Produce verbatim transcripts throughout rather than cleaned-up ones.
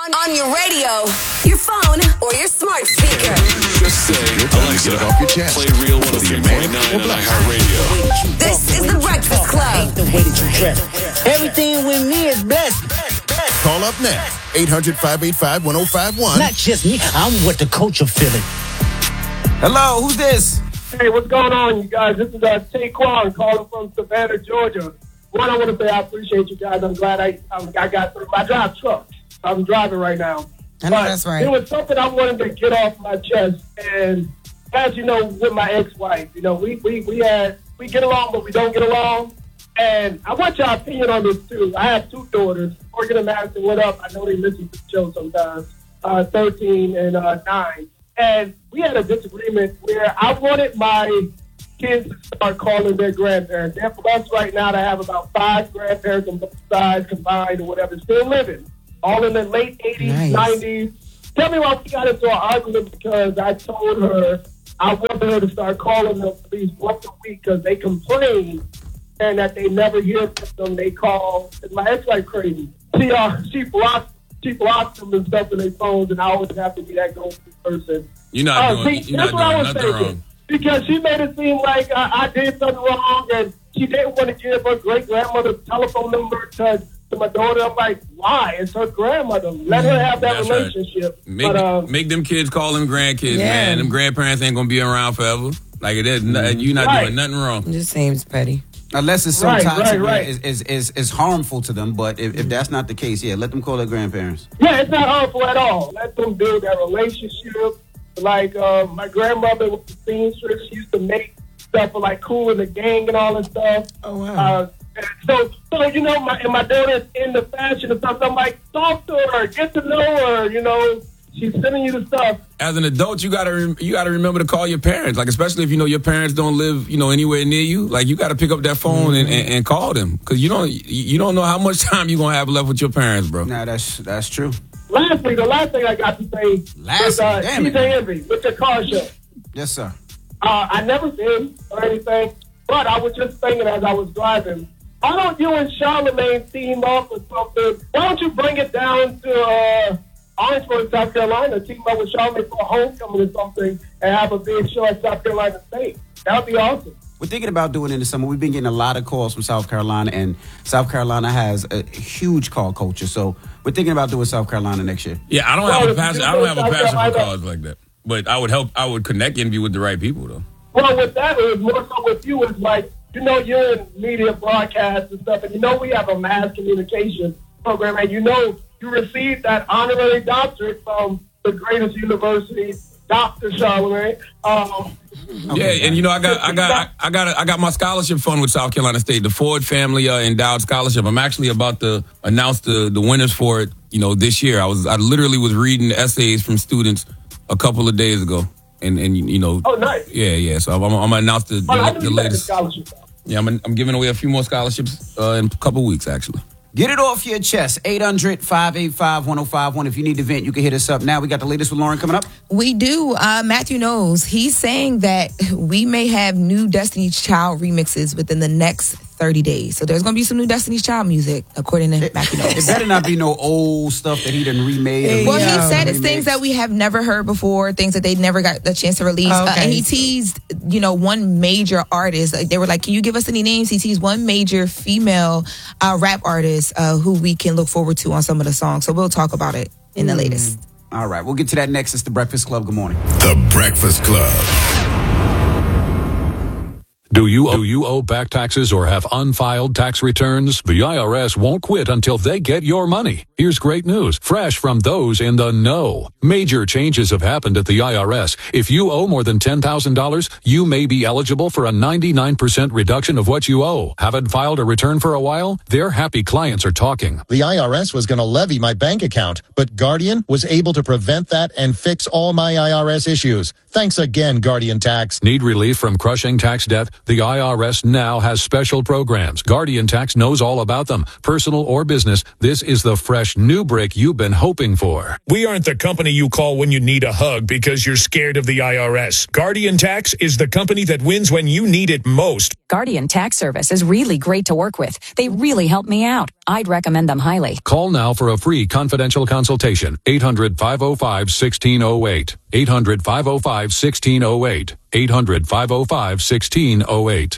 On, on your radio, your phone, or your smart speaker. Just say, Alexa, get it off your chest. Play Real one oh three point nine on iHeartRadio. This is The Breakfast Club. The way that you dress. Everything with me is blessed. Call up next. eight hundred, five eight five, one oh five one. Not just me. I'm what the culture feeling. Hello, who's this? Hey, what's going on, you guys? This is uh, Taquan calling from Savannah, Georgia. One, I want to say I appreciate you guys. I'm glad I I, I got through. I drive trucks. I'm driving right now. I know but that's right. There was something I wanted to get off my chest. And as you know, with my ex-wife, you know, we we we had we get along, but we don't get along. And I want your opinion on this too. I have two daughters. Morgan and Madison, what up? I know they listen to the show sometimes. Uh, thirteen and uh, nine. And we had a disagreement where I wanted my kids to start calling their grandparents. They're for us right now to have about five grandparents on both sides combined or whatever, still living. All in the late eighties, Nice. nineties. Tell me why we got into an argument because I told her I wanted her to start calling them at least once a week because they complain and that they never hear from them. They call. My ex-wife crazy. She uh, she blocks she blocks them and stuff in their phones, and I always have to be that go-to person. You're not Uh, doing, see, you're that's not what I doing was nothing thinking. wrong. Because she made it seem like uh, I did something wrong, and she didn't want to give her great-grandmother's telephone number to, to my daughter. I'm like, why? It's her grandmother. Let her have that That's right. relationship. Make, But, uh, make them kids call them grandkids, Yeah. man. Them grandparents ain't gonna be around forever. Like it is, you're not Right. doing nothing wrong. It just seems petty. Unless it's so Right, toxic, right, right. Is, is, is, is harmful to them. But if, if that's not the case, yeah, let them call their grandparents. yeah, it's not harmful at all. Let them build that relationship. Like uh, my grandmother was a seamstress. She used to make stuff for like Cool and the Gang and all that stuff. Oh, wow. Uh, and so, so you know, my and my daughter's into fashion and stuff. So I'm like, talk to her, get to know her. You know, she's sending you the stuff. As an adult, you gotta rem- you gotta remember to call your parents. Like especially if you know your parents don't live you know anywhere near you. Like you gotta pick up that phone and, and, and call them because you don't you don't know how much time you are gonna have left with your parents, bro. Nah, that's that's true. Lastly, the last thing I got to say Lastly, is uh, damn T it. J Envy with the car show. Yes, sir. Uh, I never did or anything, but I was just thinking as I was driving, why don't you and Charlamagne team up or something? Why don't you bring it down to uh, Orangeburg, South Carolina, team up with Charlamagne for a homecoming or something and have a big show at South Carolina State? That would be awesome. We're thinking about doing it in the summer. We've been getting a lot of calls from South Carolina, and South Carolina has a huge call culture. So we're thinking about doing South Carolina next year. Yeah, I don't Well, have a if you passion. do I don't have a South passion for Carolina- cars like that. But I would help. I would connect Envy with the right people though. Well, with that, it was more so with you. It's like, you know, you're in media broadcast and stuff, and you know we have a mass communication program, and you know you received that honorary doctorate from the greatest university, Doctor Charlamagne. Um, Yeah, and you know I got I got I got I got my scholarship fund with South Carolina State, the Ford Family uh, Endowed Scholarship. I'm actually about to announce the the winners for it. You know, this year I was I literally was reading essays from students a couple of days ago, and and you know. oh, nice. Yeah, yeah. So I'm, I'm gonna announce the, Oh, I the, knew the you had the latest. scholarship. Yeah, I'm I'm giving away a few more scholarships uh, in a couple weeks actually. Get it off your chest. eight hundred, five eight five, one oh five one. If you need to vent, you can hit us up now. We got the latest with Lauren coming up. We do. Uh, Matthew knows. He's saying that we may have new Destiny's Child remixes within the next thirty days. So there's going to be some new Destiny's Child music, according to Matthew It knows. better not be no old stuff that he done remade. and Well, he remixed said and it's things remixed. that we have never heard before, things that they never got the chance to release. Oh, okay. Uh, and he teased, you know, one major artist. Like, they were like, can you give us any names? He teased one major female uh, rap artist uh, who we can look forward to on some of the songs. So we'll talk about it in the latest. All right, we'll get to that next. It's The Breakfast Club. Good morning. The Breakfast Club. Do you, do you owe back taxes or have unfiled tax returns? The I R S won't quit until they get your money. Here's great news, fresh from those in the know. Major changes have happened at the I R S. If you owe more than ten thousand dollars, you may be eligible for a ninety-nine percent reduction of what you owe. Haven't filed a return for a while? Their happy clients are talking. The I R S was going to levy my bank account, but Guardian was able to prevent that and fix all my I R S issues. Thanks again, Guardian Tax. Need relief from crushing tax debt? The I R S now has special programs. Guardian Tax knows all about them. Personal or business, this is the fresh new brick you've been hoping for. We aren't the company you call when you need a hug because you're scared of the I R S. Guardian Tax is the company that wins when you need it most. Guardian Tax Service is really great to work with. They really helped me out. I'd recommend them highly. Call now for a free confidential consultation. eight hundred, five oh five, one six oh eight. eight hundred, five oh five, one six oh eight. eight hundred, five oh five, one six oh eight.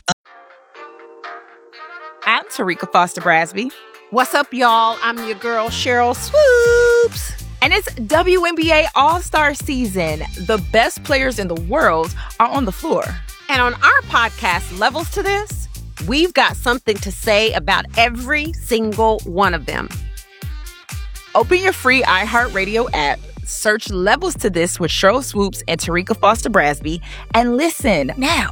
I'm Tarika Foster Brasby. What's up, y'all? I'm your girl, Cheryl Swoops. And it's W N B A All-Star Season. The best players in the world are on the floor. And on our podcast, Levels to This, we've got something to say about every single one of them. Open your free iHeartRadio app, search Levels to This with Cheryl Swoops and Tarika Foster Brasby, and listen now.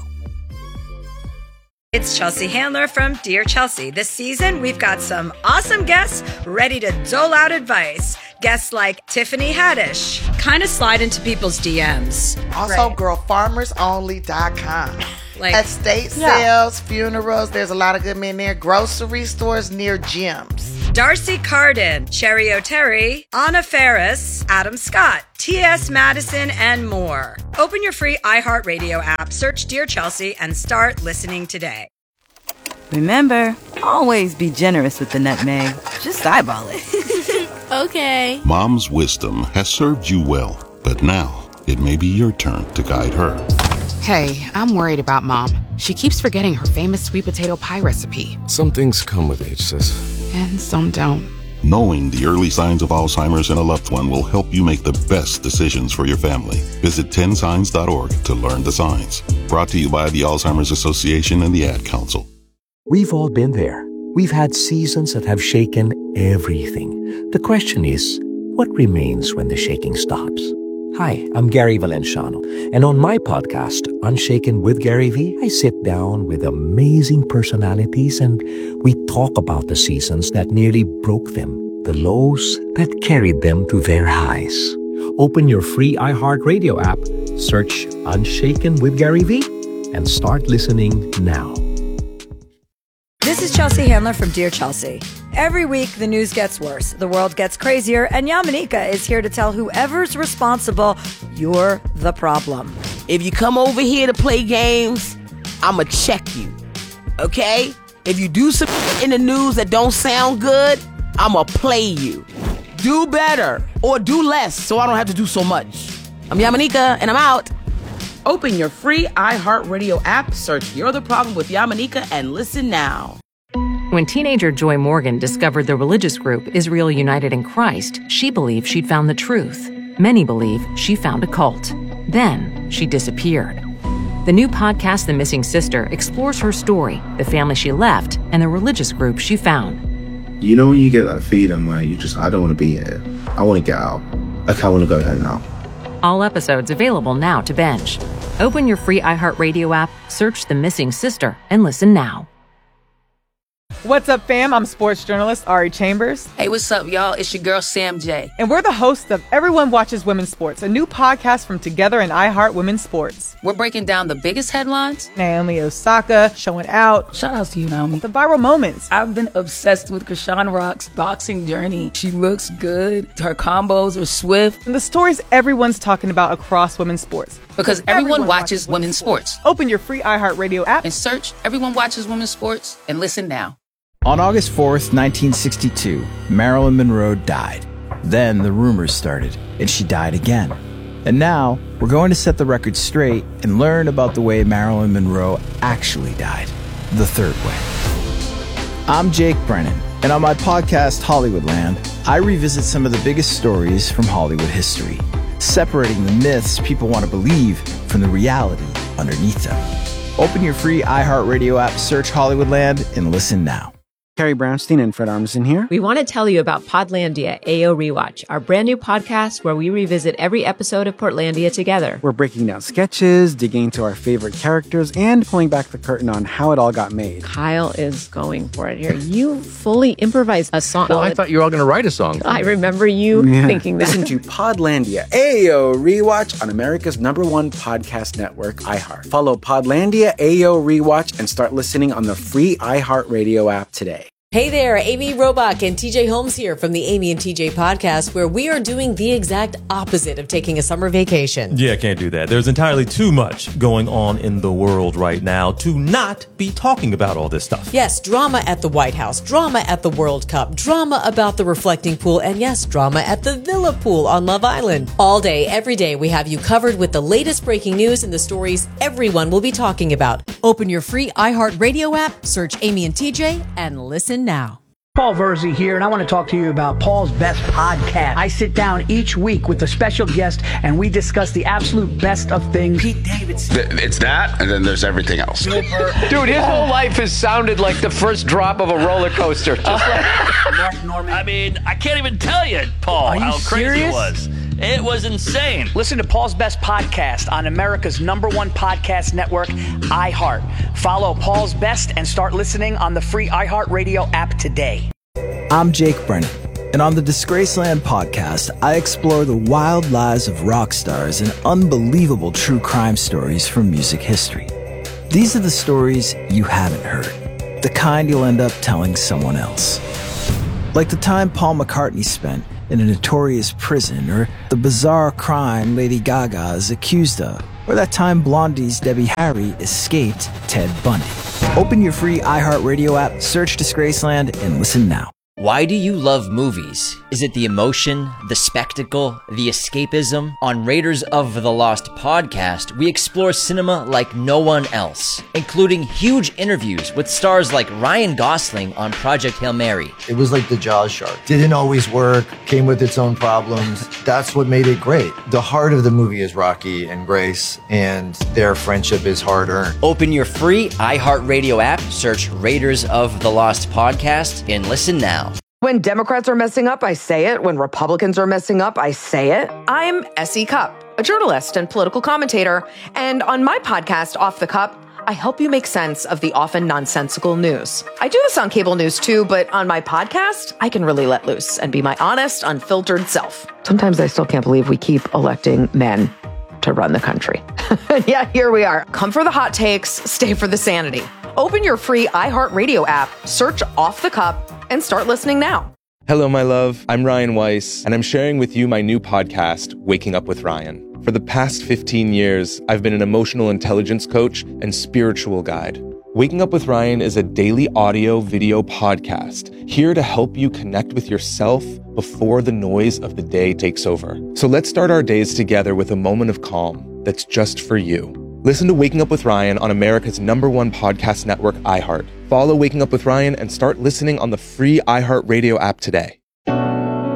It's Chelsea Handler from Dear Chelsea. This season, we've got some awesome guests ready to dole out advice. Guests like Tiffany Haddish. Kind of slide into people's D Ms. Also, right. girl farmers only dot com. Like, estate yeah. sales, funerals, there's a lot of good men there. Grocery stores near gyms. Darcy Carden, Cherry O'Terry, Anna Ferris, Adam Scott, T S Madison, and more. Open your free iHeartRadio app, search Dear Chelsea, and start listening today. Remember, always be generous with the nutmeg. Just eyeball it. Okay. Mom's wisdom has served you well, but now it may be your turn to guide her. Hey, I'm worried about Mom. She keeps forgetting her famous sweet potato pie recipe. Some things come with age, sis. And some don't. Knowing the early signs of Alzheimer's in a loved one will help you make the best decisions for your family. Visit ten signs dot org to learn the signs. Brought to you by the Alzheimer's Association and the Ad Council. We've all been there. We've had seasons that have shaken everything. The question is, what remains when the shaking stops? Hi, I'm Gary Valenciano, and on my podcast, Unshaken with Gary V, I sit down with amazing personalities and we talk about the seasons that nearly broke them, the lows that carried them to their highs. Open your free iHeartRadio app, search Unshaken with Gary V, and start listening now. This is Chelsea Handler from Dear Chelsea. Every week, the news gets worse, the world gets crazier, and Yamanika is here to tell whoever's responsible, you're the problem. If you come over here to play games, I'ma check you, okay? If you do some in the news that don't sound good, I'ma play you. Do better, or do less, so I don't have to do so much. I'm Yamanika, and I'm out. Open your free iHeartRadio app, search You're the Problem with Yamanika, and listen now. When teenager Joy Morgan discovered the religious group Israel United in Christ, she believed she'd found the truth. Many believe she found a cult. Then she disappeared. The new podcast, The Missing Sister, explores her story, the family she left, and the religious group she found. You know when you get that feeling where you just, I don't want to be here. I want to get out. Like, I want to go home now. All episodes available now to binge. Open your free iHeartRadio app, search The Missing Sister, and listen now. What's up, fam? I'm sports journalist Ari Chambers. Hey, what's up, y'all? It's your girl, Sam J. And we're the hosts of Everyone Watches Women's Sports, a new podcast from Together and iHeart Women's Sports. We're breaking down the biggest headlines. Naomi Osaka showing out. Shout out to you, Naomi. The viral moments. I've been obsessed with Krishan Rock's boxing journey. She looks good. Her combos are swift. And the stories everyone's talking about across women's sports. Because everyone, everyone watches, watches women's sports. sports. Open your free iHeartRadio app and search Everyone Watches Women's Sports and listen now. On August fourth, nineteen sixty-two, Marilyn Monroe died. Then the rumors started, and she died again. And now, we're going to set the record straight and learn about the way Marilyn Monroe actually died, the third way. I'm Jake Brennan, and on my podcast, Hollywoodland, I revisit some of the biggest stories from Hollywood history, separating the myths people want to believe from the reality underneath them. Open your free iHeartRadio app, search Hollywoodland, and listen now. Carrie Brownstein and Fred Armisen here. We want to tell you about Podlandia A O Rewatch, our brand new podcast where we revisit every episode of Portlandia together. We're breaking down sketches, digging into our favorite characters, and pulling back the curtain on how it all got made. Kyle is going for it here. You fully improvised a song. Well, I thought you were all going to write a song. I remember you yeah. thinking that. Listen to Podlandia A O Rewatch on America's number one podcast network, iHeart. Follow Podlandia A O Rewatch and start listening on the free iHeartRadio app today. Hey there, Amy Robach and T J Holmes here from the Amy and T J podcast, where we are doing the exact opposite of taking a summer vacation. Yeah, can't do that. There's entirely too much going on in the world right now to not be talking about all this stuff. Yes, drama at the White House, drama at the World Cup, drama about the reflecting pool, and yes, drama at the Villa Pool on Love Island. All day, every day, we have you covered with the latest breaking news and the stories everyone will be talking about. Open your free iHeartRadio app, search Amy and T J, and listen now. Paul Verzi here, and I want to talk to you about Paul's Best Podcast. I sit down each week with a special guest, and we discuss the absolute best of things. Pete Davidson. It's that, and then there's everything else. Dude, his whole life has sounded like the first drop of a roller coaster. Just like Mark Norman. I mean, I can't even tell you, Paul, Are you how crazy serious? it was. It was insane. Listen to Paul's Best Podcast on America's number one podcast network, iHeart. Follow Paul's Best and start listening on the free iHeartRadio app today. I'm Jake Brennan, and on the Disgraceland podcast, I explore the wild lives of rock stars and unbelievable true crime stories from music history. These are the stories you haven't heard, the kind you'll end up telling someone else. Like the time Paul McCartney spent in a notorious prison, or the bizarre crime Lady Gaga is accused of, or that time Blondie's Debbie Harry escaped Ted Bundy. Open your free iHeartRadio app, search Disgraceland, and listen now. Why do you love movies? Is it the emotion, the spectacle, the escapism? On Raiders of the Lost podcast, we explore cinema like no one else, including huge interviews with stars like Ryan Gosling on Project Hail Mary. It was like the Jaws shark. Didn't always work, came with its own problems. That's what made it great. The heart of the movie is Rocky and Grace, and their friendship is hard-earned. Open your free iHeartRadio app, search Raiders of the Lost podcast, and listen now. When Democrats are messing up, I say it. When Republicans are messing up, I say it. I'm Essie Cupp, a journalist and political commentator. And on my podcast, Off the Cup, I help you make sense of the often nonsensical news. I do this on cable news too, but on my podcast, I can really let loose and be my honest, unfiltered self. Sometimes I still can't believe we keep electing men to run the country. Yeah, here we are. Come for the hot takes, stay for the sanity. Open your free iHeartRadio app, search Off the Cup, and start listening now. Hello, my love. I'm Ryan Weiss, and I'm sharing with you my new podcast, Waking Up with Ryan. For the past fifteen years, I've been an emotional intelligence coach and spiritual guide. Waking Up with Ryan is a daily audio video podcast here to help you connect with yourself before the noise of the day takes over. So let's start our days together with a moment of calm that's just for you. Listen to Waking Up with Ryan on America's number one podcast network, iHeart. Follow Waking Up with Ryan and start listening on the free iHeartRadio app today.